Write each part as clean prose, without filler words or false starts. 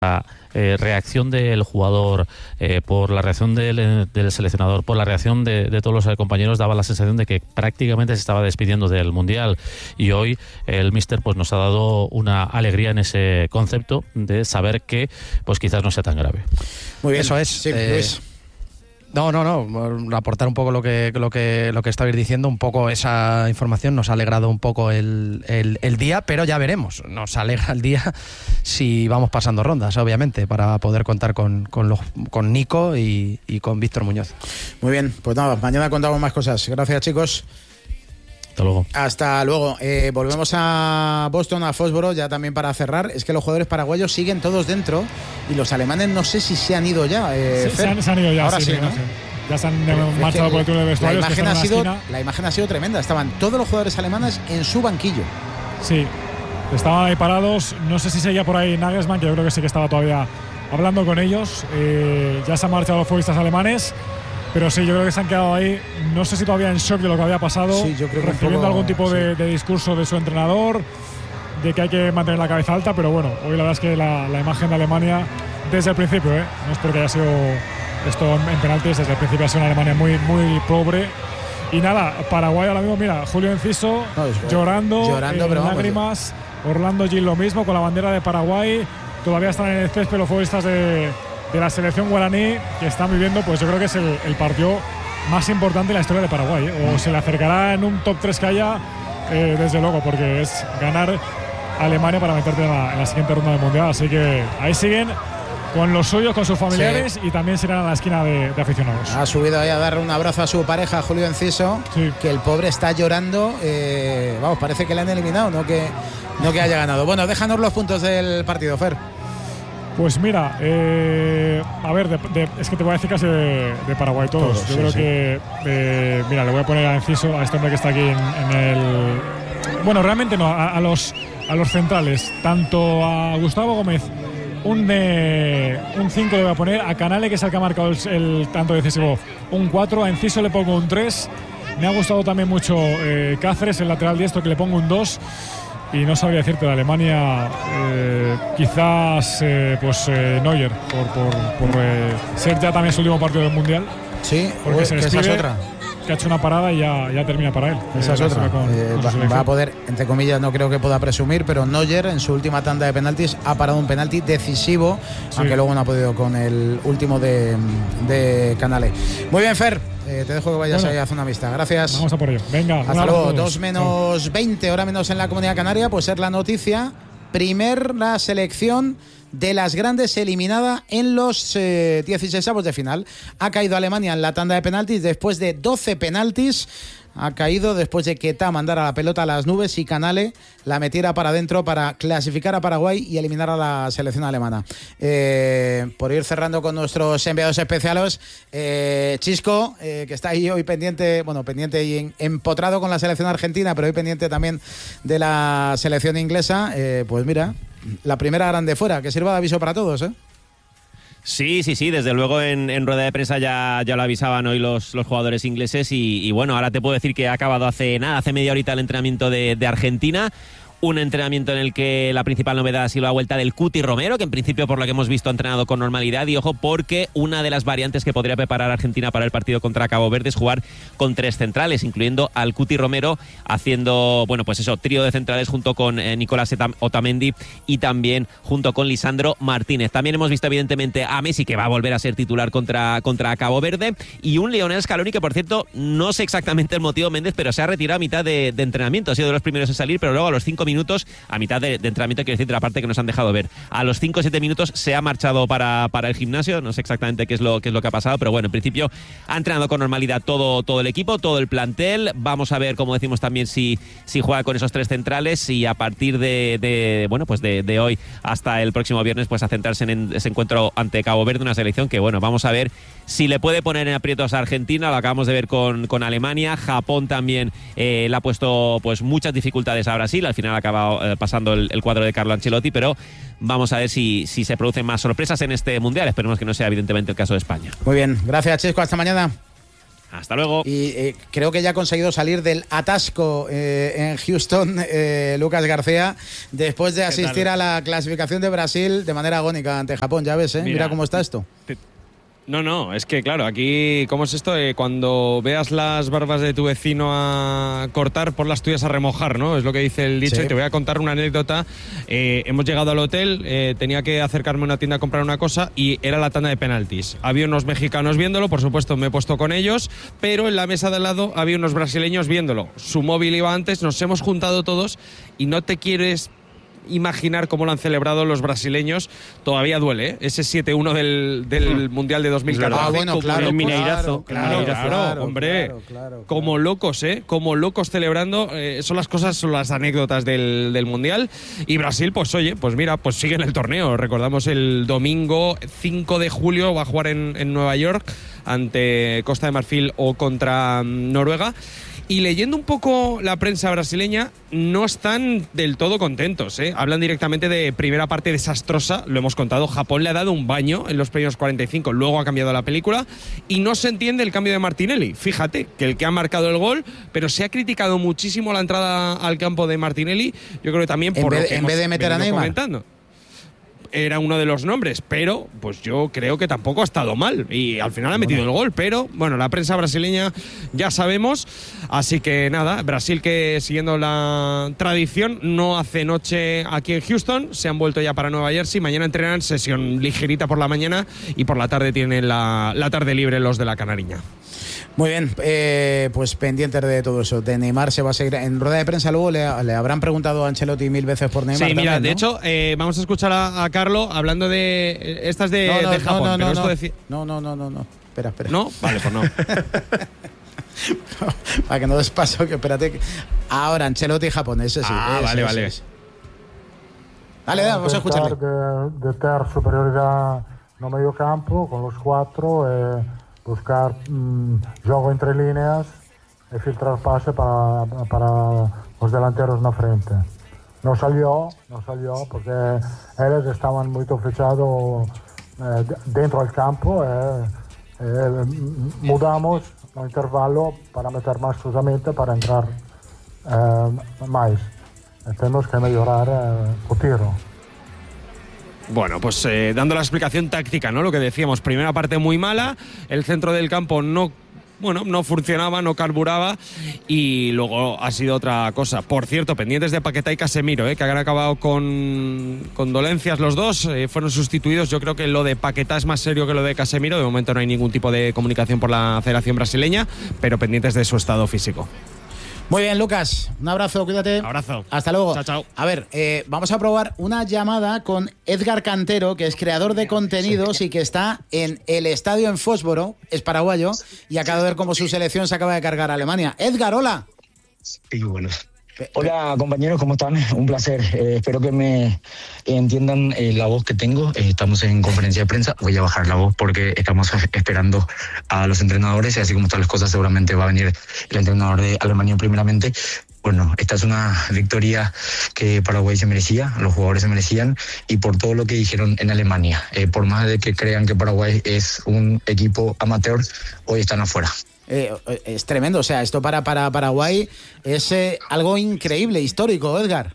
reacción del jugador, por la reacción del seleccionador, por la reacción de todos los compañeros, daba la sensación de que prácticamente se estaba despidiendo del Mundial, y hoy el míster pues nos ha dado una alegría en ese concepto de saber que pues quizás no sea tan grave. Muy bien, eso es. Sí, Luis. No, aportar un poco lo que estabais diciendo, un poco esa información nos ha alegrado un poco el día, pero ya veremos, nos alegra el día si vamos pasando rondas, obviamente, para poder contar con Nico y con Víctor Muñoz. Muy bien, pues nada, mañana contamos más cosas. Gracias, chicos. Hasta luego. Hasta luego. Volvemos a Boston, a Foxboro, ya también para cerrar. Es que los jugadores paraguayos siguen todos dentro y los alemanes no sé si se han ido ya. Se han ido ya. Ahora sí, ¿no? Ya se han marchado por el túnel de vestuarios. La imagen ha sido tremenda. Estaban todos los jugadores alemanes en su banquillo. Sí, estaban ahí parados. No sé si seguía por ahí Nagelsmann, que yo creo que sí que estaba todavía hablando con ellos. Ya se han marchado los futbolistas alemanes. Pero sí, yo creo que se han quedado ahí, no sé si todavía en shock de lo que había pasado, sí, yo creo que recibiendo algún tipo de discurso de su entrenador, de que hay que mantener la cabeza alta, pero bueno, hoy la verdad es que la imagen de Alemania, desde el principio, no espero que haya sido esto en penaltis, desde el principio ha sido una Alemania muy, muy pobre. Y nada, Paraguay ahora mismo, mira, Julio Enciso llorando pero lágrimas, Orlando Gil lo mismo, con la bandera de Paraguay, todavía están en el césped los futbolistas de la selección guaraní, que están viviendo, pues yo creo que es el partido más importante en la historia de Paraguay, o se le acercará en un top 3 que haya, desde luego, porque es ganar a Alemania para meterte en la siguiente ronda del Mundial. Así que ahí siguen con los suyos, con sus familiares, y también se irán a la esquina de aficionados. Ha subido ahí a darle un abrazo a su pareja, Julio Enciso, que el pobre está llorando. Vamos, parece que le han eliminado, no que haya ganado. Bueno, déjanos los puntos del partido, Fer. Pues mira, a ver, es que te voy a decir casi de Paraguay todos. Yo creo que, mira, le voy a poner a Enciso, a este hombre que está aquí en el... Bueno, realmente no, a los centrales, tanto a Gustavo Gómez, un 5 le voy a poner, a Canale, que es el que ha marcado el tanto decisivo, un 4, a Enciso le pongo un 3, me ha gustado también mucho Cáceres, el lateral diestro, que le pongo un 2. Y no sabría decirte de Alemania, quizás Neuer, por ser ya también su último partido del Mundial. Sí, porque se despide, esa es otra. Que ha hecho una parada y ya termina para él. Esa es otra. Va a poder, entre comillas, no creo que pueda presumir, pero Neuer en su última tanda de penaltis ha parado un penalti decisivo, aunque luego no ha podido con el último de Canale. Muy bien, Fer. Te dejo que vayas ahí a hacer una vista. Gracias. Vamos a por ello. Venga. Hasta luego. 2:20, hora menos en la Comunidad Canaria. Pues ser la noticia. La selección de las grandes eliminada en los 16avos de final. Ha caído Alemania en la tanda de penaltis después de 12 penaltis. Ha caído después de que Ta mandara la pelota a las nubes y Canale la metiera para adentro para clasificar a Paraguay y eliminar a la selección alemana. Por ir cerrando con nuestros enviados especiales, Chisco, que está ahí hoy pendiente y empotrado con la selección argentina, pero hoy pendiente también de la selección inglesa. Pues mira, la primera grande fuera, que sirva de aviso para todos, ¿eh? Sí, desde luego en rueda de prensa ya lo avisaban hoy los jugadores ingleses y bueno, ahora te puedo decir que ha acabado hace media horita el entrenamiento de Argentina. Un entrenamiento en el que la principal novedad ha sido la vuelta del Cuti Romero, que en principio, por lo que hemos visto, ha entrenado con normalidad. Y ojo, porque una de las variantes que podría preparar Argentina para el partido contra Cabo Verde es jugar con 3 centrales, incluyendo al Cuti Romero, haciendo, trío de centrales junto con Nicolás Otamendi y también junto con Lisandro Martínez. También hemos visto, evidentemente, a Messi, que va a volver a ser titular contra Cabo Verde, y un Lionel Scaloni que, por cierto, no sé exactamente el motivo, Méndez, pero se ha retirado a mitad de entrenamiento. Ha sido de los primeros en salir, pero luego a los 5 minutos, a mitad de entrenamiento, quiero decir, de la parte que nos han dejado ver, a los 5 o 7 minutos se ha marchado para el gimnasio. No sé exactamente qué es lo que ha pasado, pero bueno, en principio ha entrenado con normalidad todo el equipo, todo el plantel. Vamos a ver, como decimos, también si juega con esos 3 centrales, y a partir de hoy hasta el próximo viernes, pues a centrarse en ese encuentro ante Cabo Verde, una selección que, vamos a ver si le puede poner en aprietos a Argentina. Lo acabamos de ver con Alemania. Japón también le ha puesto pues muchas dificultades a Brasil. Al final ha acabado pasando el cuadro de Carlo Ancelotti, pero vamos a ver si se producen más sorpresas en este Mundial. Esperemos que no sea evidentemente el caso de España. Muy bien, gracias, Chisco, hasta mañana. Hasta luego. Y creo que ya ha conseguido salir del atasco en Houston, Lucas García, después de asistir a la clasificación de Brasil de manera agónica ante Japón. Ya ves, mira cómo está esto. No, es que claro, aquí, ¿cómo es esto? Cuando veas las barbas de tu vecino a cortar, por las tuyas a remojar, ¿no? Es lo que dice el dicho. Sí. Y te voy a contar una anécdota. Hemos llegado al hotel, tenía que acercarme a una tienda a comprar una cosa y era la tanda de penaltis. Había unos mexicanos viéndolo, por supuesto me he puesto con ellos, pero en la mesa de al lado había unos brasileños viéndolo. Su móvil iba antes, nos hemos juntado todos y no te quieres imaginar cómo lo han celebrado los brasileños. Todavía duele, ¿eh? Ese 7-1 del Mundial de 2014. Bueno, claro, el Mineirazo. Claro, hombre. Claro. Como locos, como locos celebrando. Son las anécdotas del Mundial. Y Brasil, pues oye, pues mira, pues sigue en el torneo. Recordamos el domingo 5 de julio va a jugar en Nueva York ante Costa de Marfil o contra Noruega. Y leyendo un poco la prensa brasileña, no están del todo contentos, ¿eh? Hablan directamente de primera parte desastrosa, lo hemos contado. Japón le ha dado un baño en los primeros 45, luego ha cambiado la película y no se entiende el cambio de Martinelli. Fíjate que el que ha marcado el gol, pero se ha criticado muchísimo la entrada al campo de Martinelli. Yo creo que también por lo que en vez de meter a Neymar. Comentando. Era uno de los nombres, pero pues yo creo que tampoco ha estado mal y al final ha metido el gol, pero bueno, la prensa brasileña ya sabemos, así que nada, Brasil, que siguiendo la tradición no hace noche aquí en Houston, se han vuelto ya para Nueva Jersey, mañana entrenan, sesión ligerita por la mañana y por la tarde tienen la tarde libre los de la Canariña. Muy bien, pues pendientes de todo eso. De Neymar se va a seguir. En rueda de prensa luego le habrán preguntado a Ancelotti 1000 veces por Neymar. Sí, mira, también, ¿no? De hecho, vamos a escuchar a Carlo hablando de estas de Japón. No. Espera. ¿No? Vale, pues no. Para que no des paso, que espérate. Ahora, Ancelotti japonés, sí. Vale. Dale, vamos a escucharle. De tener superioridad no medio campo con los 4. Buscar juego entre líneas y filtrar pase para los delanteros en la frente. No salió porque ellos estaban muy fechados dentro del campo. Mudamos el intervalo para meter más cruzamiento para entrar más. Tenemos que mejorar el tiro. Bueno, pues dando la explicación táctica, ¿no? Lo que decíamos, primera parte muy mala, el centro del campo no funcionaba, no carburaba y luego ha sido otra cosa. Por cierto, pendientes de Paquetá y Casemiro, que han acabado con dolencias los dos, fueron sustituidos. Yo creo que lo de Paquetá es más serio que lo de Casemiro. De momento no hay ningún tipo de comunicación por la Federación Brasileña, pero pendientes de su estado físico. Muy bien, Lucas, un abrazo, cuídate. Abrazo. Hasta luego. Chao. A ver, vamos a probar una llamada con Edgar Cantero, que es creador de contenidos y que está en el estadio en Fósforo, es paraguayo, y acaba de ver cómo su selección se acaba de cargar a Alemania. Edgar, hola. Sí, bueno. Hola compañeros, ¿cómo están? Un placer. Espero que me entiendan la voz que tengo. Estamos en conferencia de prensa. Voy a bajar la voz porque estamos esperando a los entrenadores y así como están las cosas seguramente va a venir el entrenador de Alemania primeramente. Bueno, esta es una victoria que Paraguay se merecía, los jugadores se merecían y por todo lo que dijeron en Alemania. Por más de que crean que Paraguay es un equipo amateur, hoy están afuera. Es tremendo, o sea, esto para Paraguay es algo increíble, histórico, Edgar.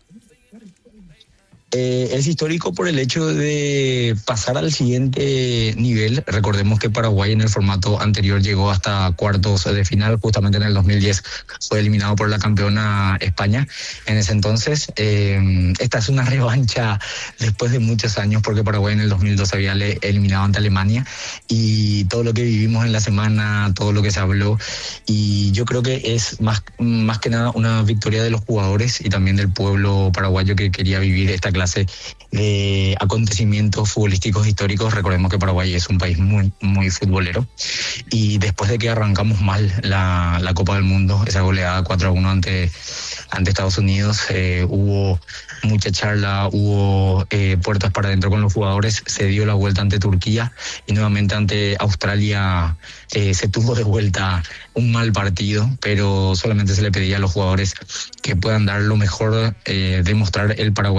Es histórico por el hecho de pasar al siguiente nivel. Recordemos que Paraguay en el formato anterior llegó hasta cuartos de final, justamente en el 2010 fue eliminado por la campeona España. En ese entonces, esta es una revancha después de muchos años, porque Paraguay en el 2002 había eliminado ante Alemania, y todo lo que vivimos en la semana, todo lo que se habló, y yo creo que es más que nada una victoria de los jugadores y también del pueblo paraguayo que quería vivir esta clase de acontecimientos futbolísticos históricos. Recordemos que Paraguay es un país muy, muy futbolero y después de que arrancamos mal la Copa del Mundo, esa goleada 4-1 ante Estados Unidos, hubo mucha charla, hubo puertas para adentro con los jugadores, se dio la vuelta ante Turquía y nuevamente ante Australia se tuvo de vuelta un mal partido, pero solamente se le pedía a los jugadores que puedan dar lo mejor, demostrar el Paraguay que le ganó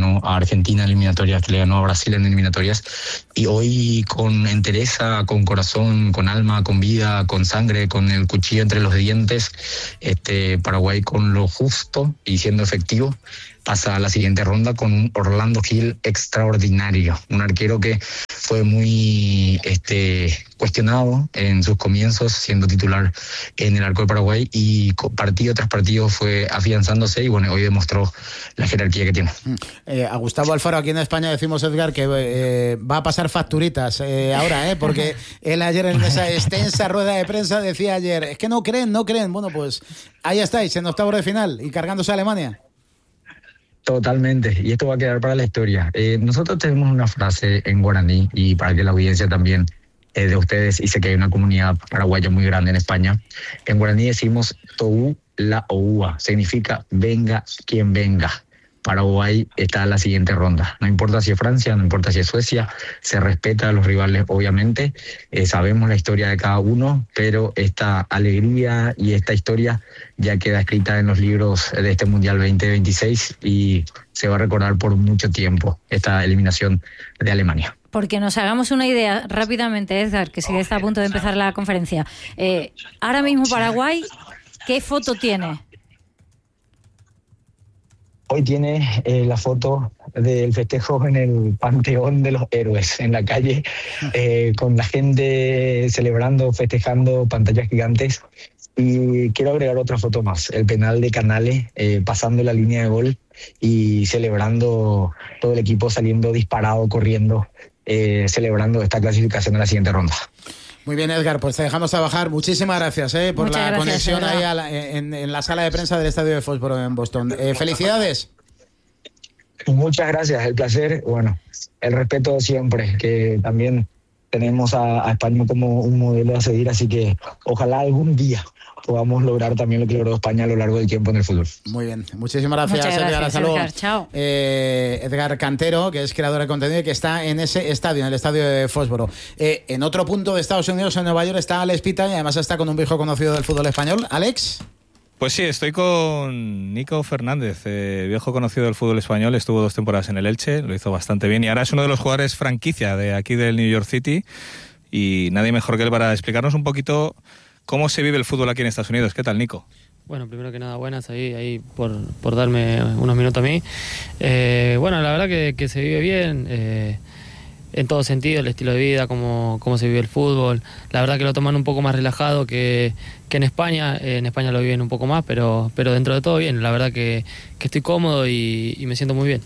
ganó a Argentina en eliminatorias, que le ganó a Brasil en eliminatorias. Y hoy con entereza, con corazón, con alma, con vida, con sangre, con el cuchillo entre los dientes, Paraguay con lo justo y siendo efectivo pasa a la siguiente ronda con un Orlando Gil extraordinario, un arquero que fue muy cuestionado en sus comienzos siendo titular en el arco de Paraguay y partido tras partido fue afianzándose y bueno, hoy demostró la jerarquía que tiene. A Gustavo Alfaro aquí en España decimos, Edgar, que va a pasar facturitas ahora, porque él ayer en esa extensa rueda de prensa decía ayer, es que no creen, bueno pues ahí estáis en octavos de final y cargándose a Alemania. Totalmente, y esto va a quedar para la historia. Nosotros tenemos una frase en guaraní, y para que la audiencia también de ustedes, y sé que hay una comunidad paraguaya muy grande en España, en guaraní decimos Tou la Oua, significa venga quien venga. Paraguay está en la siguiente ronda. No importa si es Francia, no importa si es Suecia, se respeta a los rivales, obviamente. Sabemos la historia de cada uno, pero esta alegría y esta historia ya queda escrita en los libros de este Mundial 2026 y se va a recordar por mucho tiempo esta eliminación de Alemania. Porque nos hagamos una idea rápidamente, Edgar, que sí que está a punto de empezar la conferencia. Ahora mismo Paraguay, ¿qué foto tiene? Hoy tiene la foto del festejo en el Panteón de los Héroes, en la calle, con la gente celebrando, festejando, pantallas gigantes. Y quiero agregar otra foto más, el penal de Canales, pasando la línea de gol y celebrando, todo el equipo saliendo disparado, corriendo, celebrando esta clasificación a la siguiente ronda. Muy bien, Edgar, pues te dejamos trabajar. Muchísimas gracias por la conexión ahí en la sala de prensa del Estadio de Foxboro en Boston. Felicidades. Muchas gracias, el placer, bueno, el respeto siempre, que también tenemos a España como un modelo a seguir, así que ojalá algún día podamos lograr también lo que logró España a lo largo del tiempo en el fútbol. Muy bien, muchísimas gracias, Edgar. Hasta luego. Edgar, chao. Edgar Cantero, que es creador de contenido y que está en ese estadio, en el estadio de Foxboro. En otro punto de Estados Unidos, en Nueva York, está Alex Pita y además está con un viejo conocido del fútbol español. Alex. Pues sí, estoy con Nico Fernández, viejo conocido del fútbol español, estuvo 2 temporadas en el Elche, lo hizo bastante bien y ahora es uno de los jugadores franquicia de aquí del New York City y nadie mejor que él para explicarnos un poquito cómo se vive el fútbol aquí en Estados Unidos. ¿Qué tal, Nico? Bueno, primero que nada, buenas ahí por darme unos minutos a mí. Bueno, la verdad que se vive bien, en todo sentido, el estilo de vida, cómo se vive el fútbol. La verdad que lo toman un poco más relajado que en España. En España lo viven un poco más, pero dentro de todo bien. La verdad que estoy cómodo y me siento muy bien.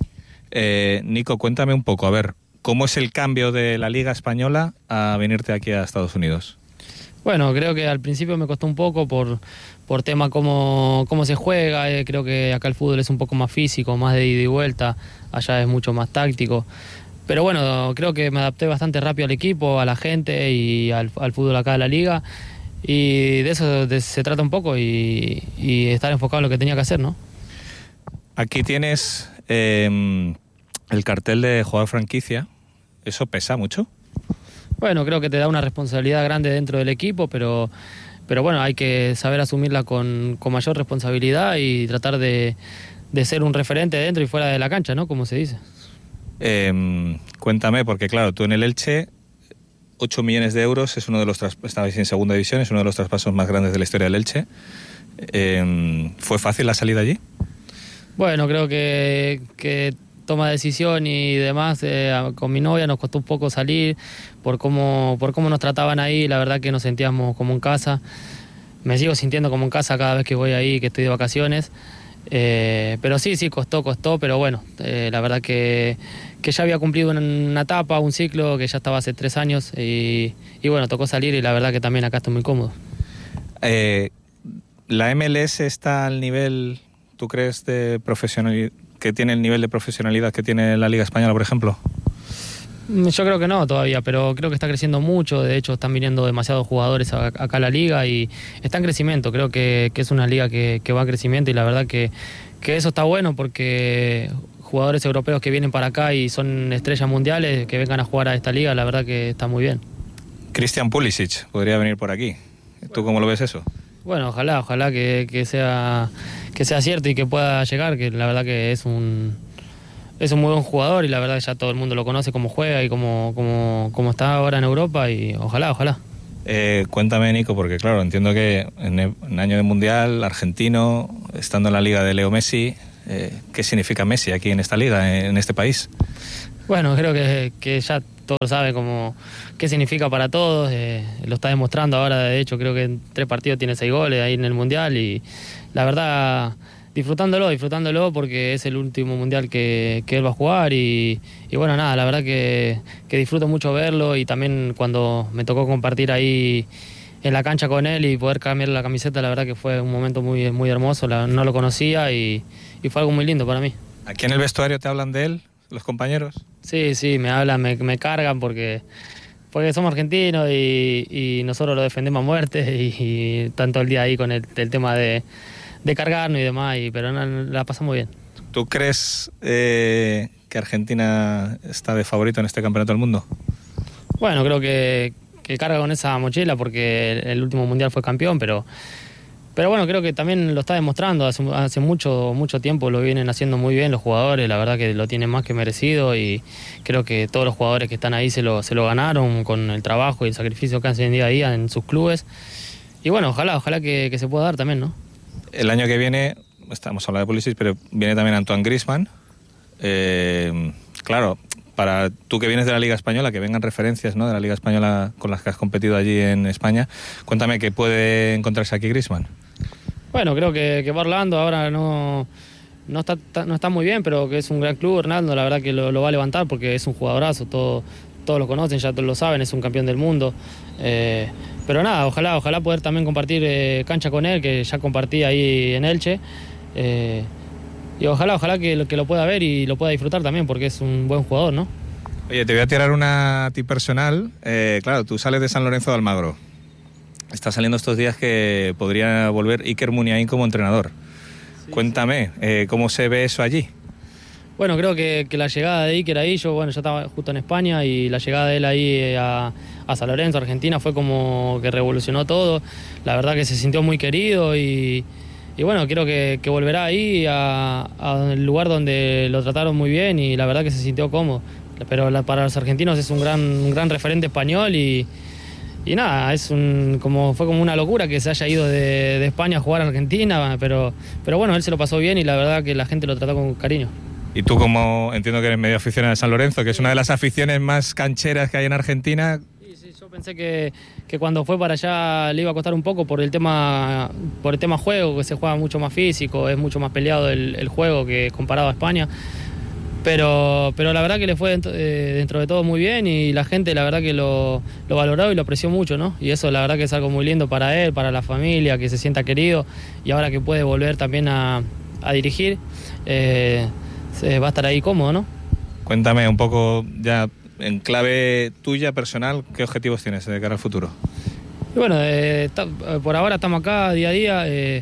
Nico, cuéntame un poco, a ver, ¿cómo es el cambio de la Liga Española a venirte aquí a Estados Unidos? Bueno, creo que al principio me costó un poco por tema cómo se juega. Creo que acá el fútbol es un poco más físico, más de ida y vuelta. Allá es mucho más táctico. Pero bueno, creo que me adapté bastante rápido al equipo, a la gente y al fútbol acá de la liga. Y de eso se trata un poco y estar enfocado en lo que tenía que hacer, ¿no? Aquí tienes el cartel de jugador franquicia. ¿Eso pesa mucho? Bueno, creo que te da una responsabilidad grande dentro del equipo, pero bueno, hay que saber asumirla con mayor responsabilidad y tratar de ser un referente dentro y fuera de la cancha, ¿no? Como se dice. Cuéntame, porque claro, tú en el Elche, 8 millones de euros, es uno de los estabais en segunda división, es uno de los traspasos más grandes de la historia del Elche. ¿Fue fácil la salida allí? Bueno, creo que toma decisión y demás, con mi novia nos costó un poco salir por cómo nos trataban ahí. La verdad que nos sentíamos como en casa. Me sigo sintiendo como en casa cada vez que voy ahí, que estoy de vacaciones. Pero sí, costó, pero bueno, la verdad que ya había cumplido una etapa, un ciclo que ya estaba hace 3 años y bueno, tocó salir y la verdad que también acá estoy muy cómodo. ¿La MLS está al nivel, tú crees, de profesionalidad, que tiene el nivel de profesionalidad que tiene la Liga Española, por ejemplo? Yo creo que no todavía, pero creo que está creciendo mucho. De hecho, están viniendo demasiados jugadores acá a la liga y está en crecimiento. Creo que es una liga que va en crecimiento y la verdad que eso está bueno porque jugadores europeos que vienen para acá y son estrellas mundiales, que vengan a jugar a esta liga, la verdad que está muy bien. Christian Pulisic podría venir por aquí. ¿Tú cómo lo ves eso? Bueno, ojalá que sea cierto y que pueda llegar, que la verdad que es un es un muy buen jugador y la verdad que ya todo el mundo lo conoce cómo juega y cómo está ahora en Europa y ojalá. Cuéntame, Nico, porque claro, entiendo que en año de Mundial, argentino, estando en la liga de Leo Messi, ¿qué significa Messi aquí en esta liga, en este país? Bueno, creo que ya todos saben qué significa para todos, lo está demostrando ahora, de hecho creo que en 3 partidos tiene 6 goles ahí en el Mundial y la verdad disfrutándolo porque es el último Mundial que él va a jugar y bueno, nada, la verdad que disfruto mucho verlo y también cuando me tocó compartir ahí en la cancha con él y poder cambiar la camiseta, la verdad que fue un momento muy, muy hermoso, no lo conocía y fue algo muy lindo para mí. ¿Aquí en el vestuario te hablan de él, los compañeros? Sí, me hablan, me cargan porque somos argentinos y nosotros lo defendemos a muerte y tanto el día ahí con el tema de cargarnos y demás, pero la pasamos bien. ¿Tú crees que Argentina está de favorito en este campeonato del mundo? Bueno, creo que carga con esa mochila porque el último mundial fue campeón, pero bueno, creo que también lo está demostrando. Hace mucho tiempo lo vienen haciendo muy bien los jugadores, la verdad que lo tienen más que merecido y creo que todos los jugadores que están ahí se lo ganaron con el trabajo y el sacrificio que hacen día a día en sus clubes. Y bueno, ojalá que se pueda dar también, ¿no? El año que viene, estamos hablando de Pulisic, pero viene también Antoine Griezmann. Claro, para tú que vienes de la Liga Española, que vengan referencias, ¿no?, de la Liga Española con las que has competido allí en España, cuéntame qué puede encontrarse aquí Griezmann. Bueno, creo que va Orlando, ahora no está muy bien, pero que es un gran club, Ronaldo, la verdad que lo va a levantar porque es un jugadorazo, todos lo conocen, ya todos lo saben, es un campeón del mundo. Pero nada, ojalá poder también compartir cancha con él, que ya compartí ahí en Elche. Y ojalá que lo pueda ver y lo pueda disfrutar también, porque es un buen jugador, ¿no? Oye, te voy a tirar una a ti personal. Claro, tú sales de San Lorenzo de Almagro. Está saliendo estos días que podría volver Iker Muniain como entrenador. Sí, cuéntame, ¿cómo se ve eso allí? Bueno, creo que la llegada de Iker ahí, yo estaba justo en España y la llegada de él ahí a San Lorenzo, Argentina, fue como que revolucionó todo. La verdad que se sintió muy querido y bueno, creo que volverá ahí al lugar donde lo trataron muy bien y la verdad que se sintió cómodo. Pero para los argentinos es un gran referente español y nada, fue como una locura que se haya ido de España a jugar a Argentina, pero bueno, él se lo pasó bien y la verdad que la gente lo trató con cariño. Y tú, como entiendo que eres medio aficionado de San Lorenzo, que es una de las aficiones más cancheras que hay en Argentina. Sí, yo pensé que cuando fue para allá le iba a costar un poco por el tema juego, que se juega mucho más físico, es mucho más peleado el juego que comparado a España. Pero la verdad que le fue dentro de todo muy bien y la gente la verdad que lo valoró y lo apreció mucho, ¿no? Y eso la verdad que es algo muy lindo para él, para la familia, que se sienta querido y ahora que puede volver también a dirigir, va a estar ahí cómodo, ¿no? Cuéntame un poco ya en clave tuya personal, ¿qué objetivos tienes de cara al futuro? Y bueno, por ahora estamos acá día a día,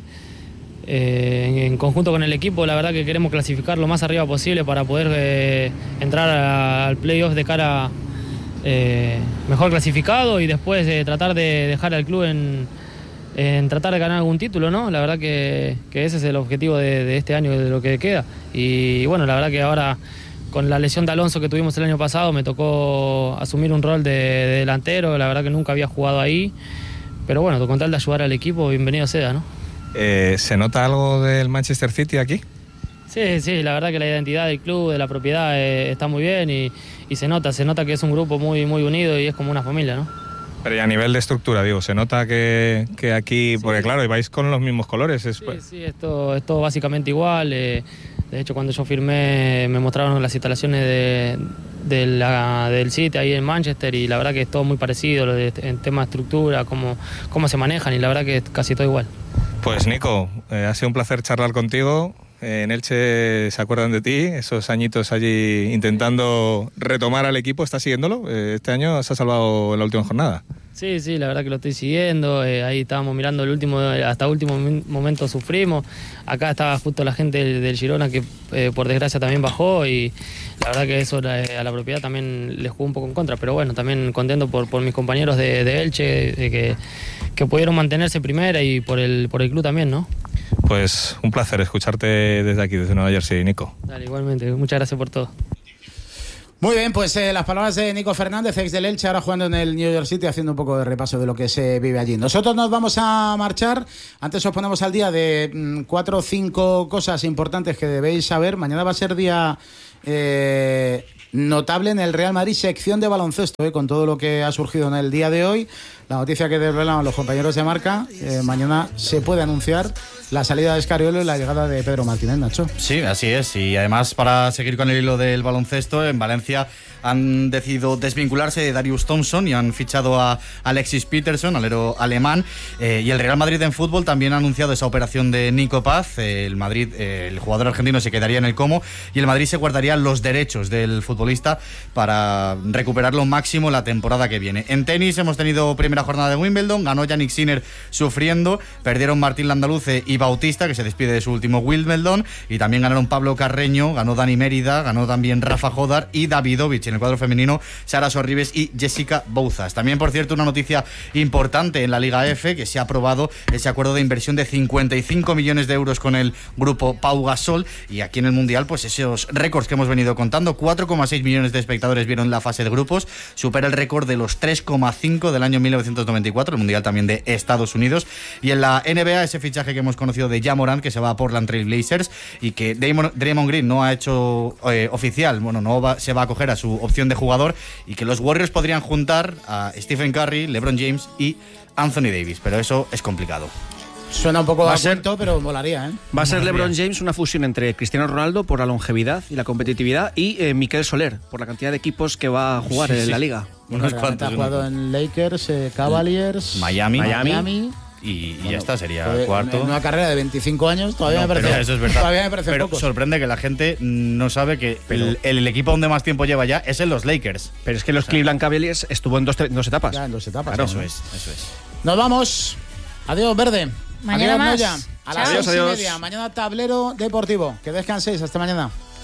en conjunto con el equipo, la verdad que queremos clasificar lo más arriba posible para poder entrar al playoff de cara mejor clasificado y después tratar de dejar al club en tratar de ganar algún título, ¿no? La verdad que ese es el objetivo de este año, de lo que queda. Y bueno, la verdad que ahora con la lesión de Alonso que tuvimos el año pasado me tocó asumir un rol de delantero, la verdad que nunca había jugado ahí, pero bueno, con tal de ayudar al equipo, bienvenido sea, ¿no? ¿Se nota algo del Manchester City aquí? Sí, la verdad que la identidad del club, de la propiedad está muy bien y se nota que es un grupo muy, muy unido y es como una familia, ¿no? Pero y a nivel de estructura, digo, se nota que aquí, porque claro, y vais con los mismos colores. Sí, esto es todo básicamente igual. De hecho, cuando yo firmé me mostraron las instalaciones del City ahí en Manchester y la verdad que es todo muy parecido en tema de estructura, cómo se manejan y la verdad que es casi todo igual. Pues Nico, ha sido un placer charlar contigo. En Elche se acuerdan de ti, esos añitos allí intentando retomar al equipo. ¿Estás siguiéndolo? Este año se ha salvado en la última jornada. Sí, la verdad que lo estoy siguiendo. Ahí estábamos mirando hasta último momento sufrimos. Acá estaba justo la gente del Girona que por desgracia también bajó y la verdad que eso a la propiedad también les jugó un poco en contra. Pero bueno, también contento por mis compañeros de Elche que pudieron mantenerse primera y por el club también, ¿no? Pues un placer escucharte desde aquí, desde Nueva Jersey, Nico. Dale, igualmente, muchas gracias por todo. Muy bien, pues las palabras de Nico Fernández, ex del Elche, ahora jugando en el New York City, haciendo un poco de repaso de lo que se vive allí. Nosotros nos vamos a marchar. Antes os ponemos al día de 4 o 5 cosas importantes que debéis saber. Mañana va a ser día notable en el Real Madrid, sección de baloncesto, con todo lo que ha surgido en el día de hoy. La noticia que desvelan los compañeros de Marca, mañana se puede anunciar la salida de Escariolo y la llegada de Pedro Martínez, Nacho. Sí, así es. Y además, para seguir con el hilo del baloncesto, en Valencia han decidido desvincularse de Darius Thompson y han fichado a Alexis Peterson, alero alemán. Y el Real Madrid en fútbol también ha anunciado esa operación de Nico Paz. El Madrid, el jugador argentino, se quedaría en el Como y el Madrid se guardaría los derechos del futbolista para recuperar lo máximo la temporada que viene. En tenis hemos tenido primera jornada de Wimbledon, ganó Yannick Sinner sufriendo, perdieron Martín Landaluce y Bautista, que se despide de su último Wimbledon, y también ganaron Pablo Carreño, ganó Dani Mérida, ganó también Rafa Jodar y Davidovich. En el cuadro femenino, Sara Sorribes y Jessica Bouzas. También, por cierto, una noticia importante en la Liga F, que se ha aprobado ese acuerdo de inversión de 55 millones de euros con el grupo Pau Gasol, y aquí en el Mundial, pues esos récords que hemos venido contando, 4,6 millones de espectadores vieron la fase de grupos, supera el récord de los 3,5 del año 1994, el Mundial también de Estados Unidos. Y en la NBA, ese fichaje que hemos conocido de Ja Morant, que se va a Portland Trail Blazers, y que Draymond Green no ha hecho oficial, se va a acoger a su opción de jugador, y que los Warriors podrían juntar a Stephen Curry, LeBron James y Anthony Davis, pero eso es complicado. Suena un poco a cuento, pero molaría, ¿eh? Va a ser LeBron James una fusión entre Cristiano Ronaldo por la longevidad y la competitividad y Mikel Soler por la cantidad de equipos que va a jugar en la liga. Unos cuantos. Ha jugado en Lakers, Cavaliers, Miami. Y ya está, sería cuarto. En una carrera de 25 años todavía me parece. Pero eso es verdad. Todavía me parece pero poco. Sorprende que la gente no sabe que el equipo donde más tiempo lleva ya es en los Lakers. Pero es que los Cleveland Cavaliers estuvo en dos etapas. Ya, en 2 etapas. Claro, eso es. Nos vamos. Adiós, Verde. Mañana adiós, más. Noya. A las 6:30. Adiós. Mañana tablero deportivo. Que descanséis. Hasta mañana.